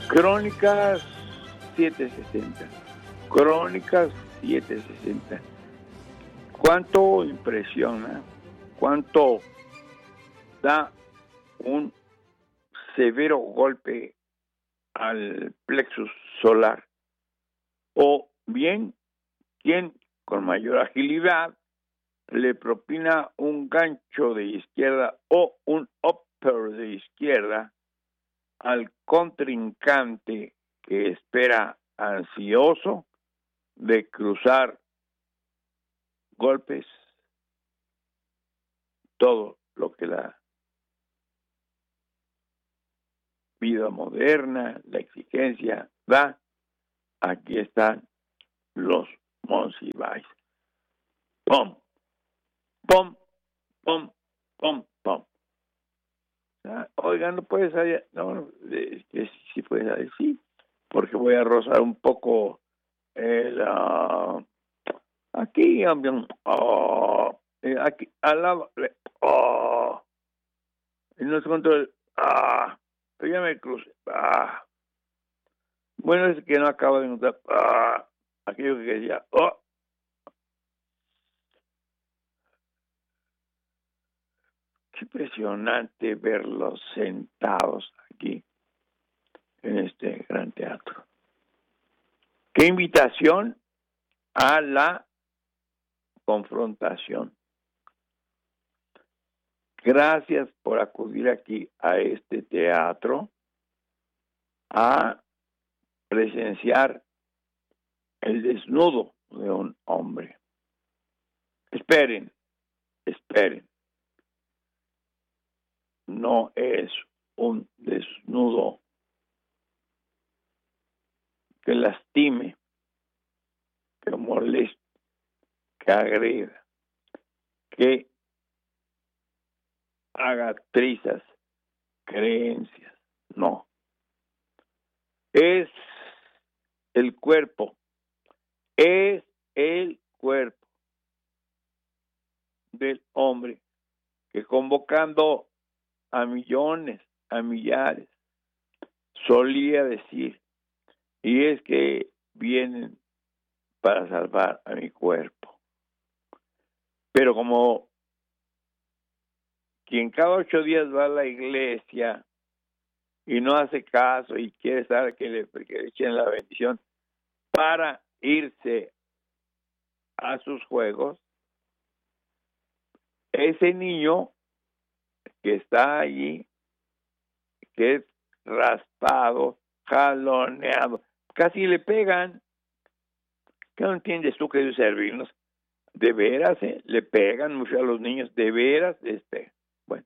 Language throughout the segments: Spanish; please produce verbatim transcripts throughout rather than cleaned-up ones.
Crónicas setecientos sesenta. Crónicas setecientos sesenta. ¿Cuánto impresiona? ¿Cuánto da un severo golpe al plexus solar? O bien, ¿quién con mayor agilidad le propina un gancho de izquierda o un upper de izquierda al contrincante que espera ansioso de cruzar golpes? Todo lo que la vida moderna, la exigencia da, aquí están los Monsiváis. ¡Pum! ¡Pum! ¡Pum! ¡Pum! ¡Pum! Ah, oiga, no puedes salir. No, es que sí, sí puedes salir, sí, porque voy a rozar un poco el. Uh, aquí, um, oh, aquí, al lado. Oh, y no se controla. Ah, pero ya me crucé. Ah. Bueno, es que no acabo de notar. Ah, aquello que quería. Oh. Qué impresionante verlos sentados aquí en este gran teatro. Qué invitación a la confrontación. Gracias por acudir aquí a este teatro a presenciar el desnudo de un hombre. Esperen, esperen. No es un desnudo que lastime, que moleste, que agreda, que haga trizas creencias. No. Es el cuerpo. Es el cuerpo del hombre que, convocando a millones, a millares, solía decir, y es que vienen para salvar a mi cuerpo. Pero como quien cada ocho días va a la iglesia y no hace caso y quiere estar que le, que le echen la bendición para irse a sus juegos, ese niño que está allí, que es raspado, jaloneado, casi le pegan. ¿Qué no entiendes tú, queridos servirnos? De veras, ¿eh? Le pegan mucho a los niños, de veras les pegan. Bueno,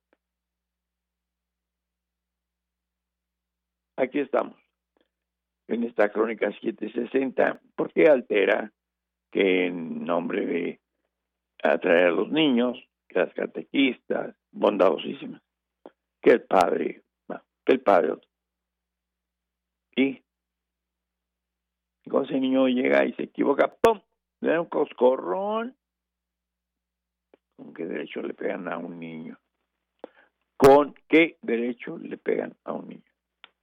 aquí estamos, en esta crónica setecientos sesenta, porque altera que en nombre de atraer a los niños, que las catequistas, bondadosísimas, que el padre, bueno, que el padre, y cuando ese niño llega y se equivoca, ¡pum!, le da un coscorrón. ¿Con qué derecho le pegan a un niño? ¿Con qué derecho le pegan a un niño?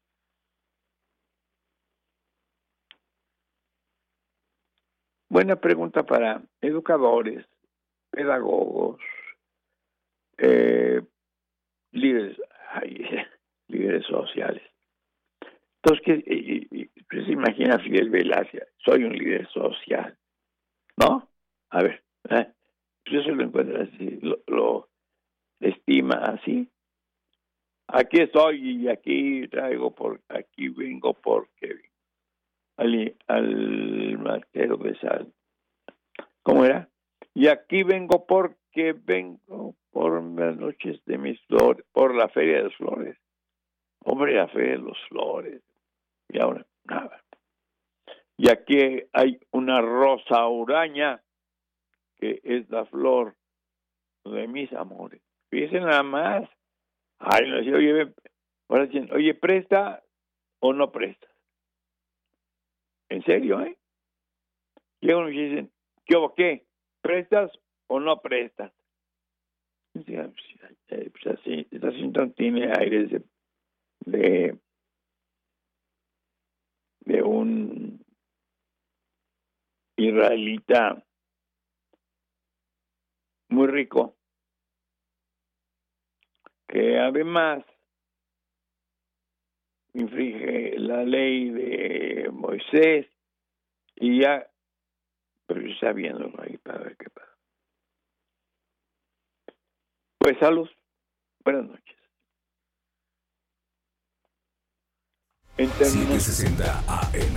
Buena pregunta para educadores, pedagogos, eh, líderes, ay, líderes sociales. Entonces, ¿qué, y, y, pues se imagina Fidel Velázquez? Soy un líder social, ¿no? A ver, ¿eh? Pues eso lo encuentra así, lo, lo estima así. Aquí estoy y aquí traigo, por aquí vengo porque al, al marquero de sal. ¿Cómo era? Y aquí vengo porque vengo por las noches de mis flores, por la feria de las flores. Hombre, la feria de las flores. Y ahora, nada. Y aquí hay una rosa uraña que es la flor de mis amores. Fíjense nada más. Ay, no sé, oye, ahora dicen, oye, ¿presta o no presta? En serio, ¿eh? Llegan y dicen, ¿qué o qué? ¿Prestas o no prestas? Pues así, esta cinta tiene aires de, de israelita muy rico, que además infringe la ley de Moisés y ya, pero está viéndolo ahí para ver qué pasa. Pues salud, buenas noches. setecientos sesenta A M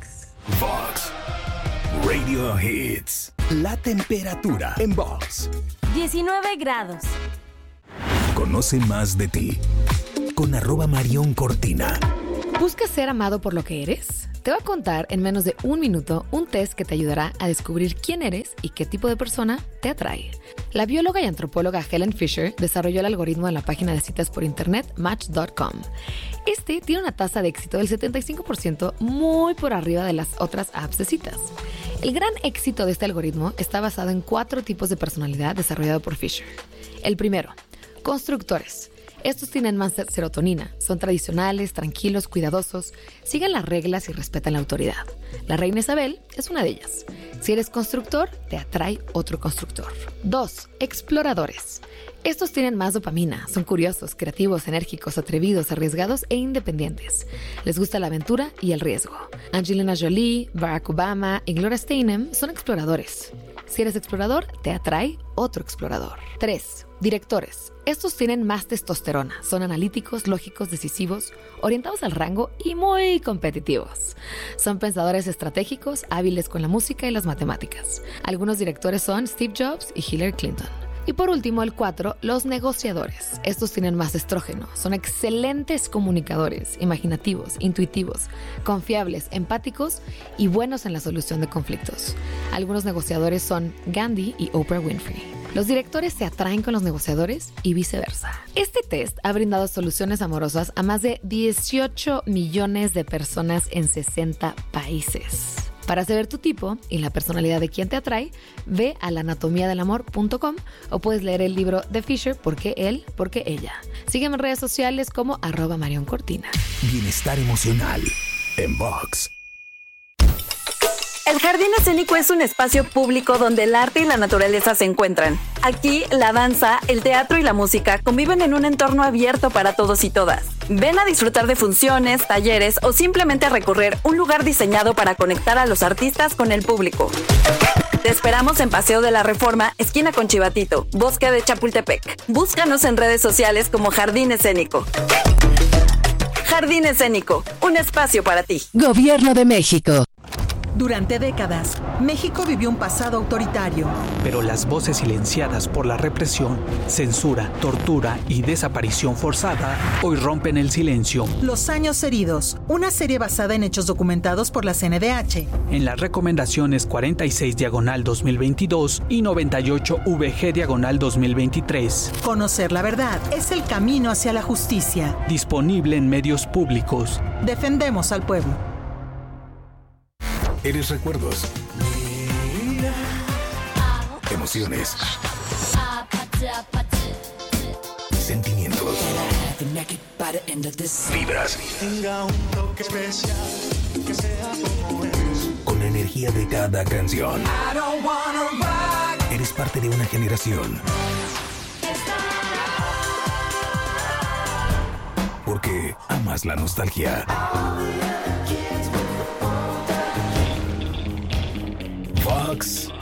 Vox Radio Hits. La temperatura en Vox. diecinueve grados. Conoce más de ti con arroba Marión Cortina. ¿Buscas ser amado por lo que eres? Te voy a contar en menos de un minuto un test que te ayudará a descubrir quién eres y qué tipo de persona te atrae. La bióloga y antropóloga Helen Fisher desarrolló el algoritmo de la página de citas por internet Match punto com. Este tiene una tasa de éxito del setenta y cinco por ciento, muy por arriba de las otras apps de citas. El gran éxito de este algoritmo está basado en cuatro tipos de personalidad desarrollado por Fisher. El primero, constructores. Estos tienen más serotonina, son tradicionales, tranquilos, cuidadosos, siguen las reglas y respetan la autoridad. La reina Isabel es una de ellas. Si eres constructor, te atrae otro constructor. Dos, exploradores. Estos tienen más dopamina, son curiosos, creativos, enérgicos, atrevidos, arriesgados e independientes. Les gusta la aventura y el riesgo. Angelina Jolie, Barack Obama y Gloria Steinem son exploradores. Si eres explorador, te atrae otro explorador. Tres, directores. Estos tienen más testosterona, son analíticos, lógicos, decisivos, orientados al rango y muy competitivos. Son pensadores estratégicos, hábiles con la música y las matemáticas. Algunos directores son Steve Jobs y Hillary Clinton. Y por último, el cuatro, los negociadores. Estos tienen más estrógeno, son excelentes comunicadores, imaginativos, intuitivos, confiables, empáticos y buenos en la solución de conflictos. Algunos negociadores son Gandhi y Oprah Winfrey. Los directores se atraen con los negociadores y viceversa. Este test ha brindado soluciones amorosas a más de dieciocho millones de personas en sesenta países. Para saber tu tipo y la personalidad de quien te atrae, ve a la anatomía del amor punto com o puedes leer el libro de Fisher, ¿Por qué él? ¿Por qué ella? Sígueme en redes sociales como arroba Marión Cortina. Bienestar emocional en Vox. El Jardín Escénico es un espacio público donde el arte y la naturaleza se encuentran. Aquí, la danza, el teatro y la música conviven en un entorno abierto para todos y todas. Ven a disfrutar de funciones, talleres o simplemente a recorrer un lugar diseñado para conectar a los artistas con el público. Te esperamos en Paseo de la Reforma, esquina con Chivatito, Bosque de Chapultepec. Búscanos en redes sociales como Jardín Escénico. Jardín Escénico, un espacio para ti. Gobierno de México. Durante décadas, México vivió un pasado autoritario. Pero las voces silenciadas por la represión, censura, tortura y desaparición forzada hoy rompen el silencio. Los años heridos, una serie basada en hechos documentados por la C N D H. En las recomendaciones cuarenta y seis diagonal dos mil veintidós y noventa y ocho V G diagonal dos mil veintitrés. Conocer la verdad es el camino hacia la justicia. Disponible en medios públicos. Defendemos al pueblo. Eres recuerdos, emociones, sentimientos, vibras, con la energía de cada canción. Eres parte de una generación, porque amas la nostalgia. Vox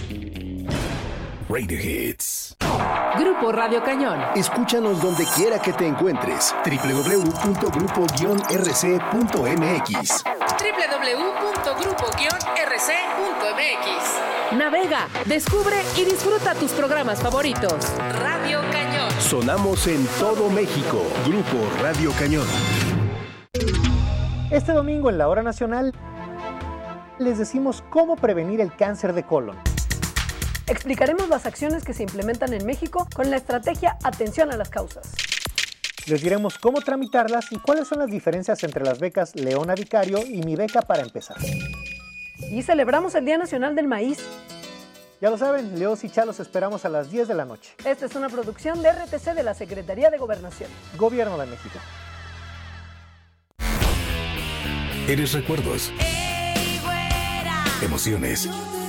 Radio Hits. Grupo Radio Cañón. Escúchanos donde quiera que te encuentres. doble u doble u doble u punto grupo guion r c punto m x. doble u doble u doble u punto grupo guion r c punto m x. Navega, descubre y disfruta tus programas favoritos. Radio Cañón. Sonamos en todo México. Grupo Radio Cañón. Este domingo en la Hora Nacional les decimos cómo prevenir el cáncer de colon. Explicaremos las acciones que se implementan en México con la estrategia Atención a las Causas. Les diremos cómo tramitarlas y cuáles son las diferencias entre las becas Leona Vicario y Mi Beca para Empezar. Y celebramos el Día Nacional del Maíz. Ya lo saben, Leos y Chalos esperamos a las diez de la noche. Esta es una producción de R T C de la Secretaría de Gobernación. Gobierno de México. Eres recuerdos, emociones.